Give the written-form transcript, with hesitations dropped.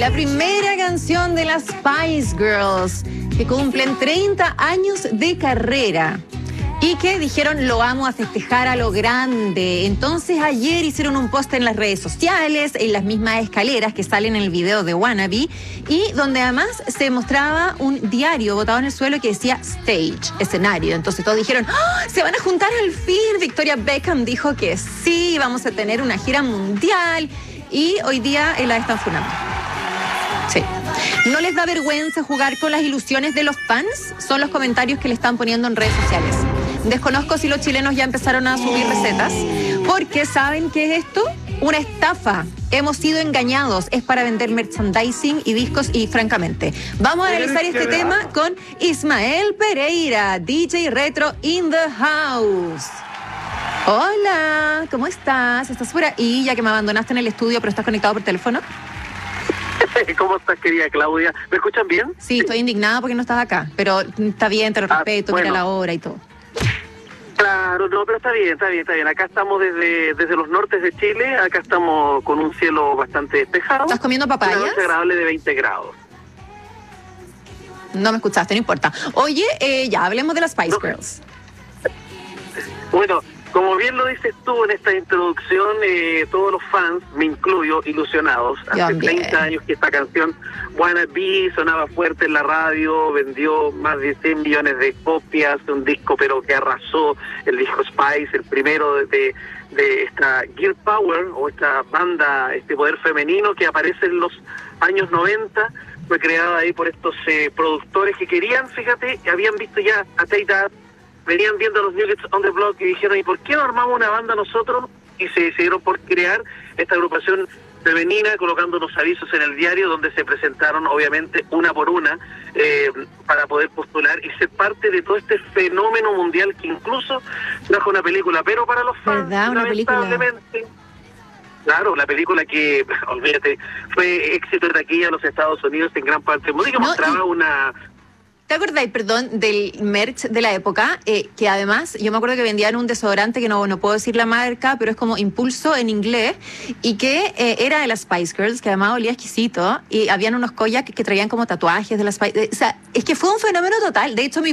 La primera canción de las Spice Girls, que cumplen 30 años de carrera y que dijeron lo vamos a festejar a lo grande. Entonces ayer hicieron un post en las redes sociales, en las mismas escaleras que salen en el video de Wannabe, y donde además se mostraba un diario botado en el suelo que decía Stage, escenario. Entonces todos dijeron, ¡oh, se van a juntar al fin! Victoria Beckham dijo que sí, vamos a tener una gira mundial, y hoy día la están funando. Sí. ¿No les da vergüenza jugar con las ilusiones de los fans? Son los comentarios que le están poniendo en redes sociales. Desconozco si los chilenos ya empezaron a subir recetas, porque ¿saben qué es esto? Una estafa. Hemos sido engañados. Es para vender merchandising y discos y francamente. Vamos a analizar este tema con Ismael Pereira, DJ Retro in the house. Hola, ¿cómo estás? ¿Estás por ahí ya que me abandonaste en el estudio pero estás conectado por teléfono? ¿Cómo estás, querida Claudia? ¿Me escuchan bien? Sí, estoy indignada porque no estás acá, pero está bien, te lo respeto, bueno. Mira la hora y todo. Claro, no, pero está bien. Acá estamos desde los nortes de Chile, acá estamos con un cielo bastante despejado. ¿Estás comiendo papayas? Una noche agradable de 20 grados. No me escuchaste, no importa. Oye, ya, hablemos de las Spice Girls. Bueno, como bien lo dices tú en esta introducción, todos los fans, me incluyo, ilusionados. Hace 30 años que esta canción Wannabe sonaba fuerte en la radio, vendió más de 100 millones de copias, un disco pero que arrasó, el disco Spice, el primero de esta Girl Power, o esta banda, este poder femenino que aparece en los años 90, fue creada ahí por estos productores que querían, fíjate, que habían visto ya a Tay-Dad, venían viendo a los New Kids on the Block y dijeron, ¿y por qué no armamos una banda nosotros? Y se decidieron por crear esta agrupación femenina, colocando unos avisos en el diario donde se presentaron, obviamente, una por una, para poder postular y ser parte de todo este fenómeno mundial que incluso trajo una película, pero para los fans, lamentablemente... Claro, la película que, olvídate, fue éxito de taquilla en los Estados Unidos en gran parte del mundo y que mostraba una... ¿Te acordáis, perdón, del merch de la época? Que además, yo me acuerdo que vendían un desodorante que no puedo decir la marca, pero es como Impulso en inglés, y que era de las Spice Girls, que además olía exquisito, y habían unos collas que traían como tatuajes de las Spice... O sea, es que fue un fenómeno total. De hecho, mi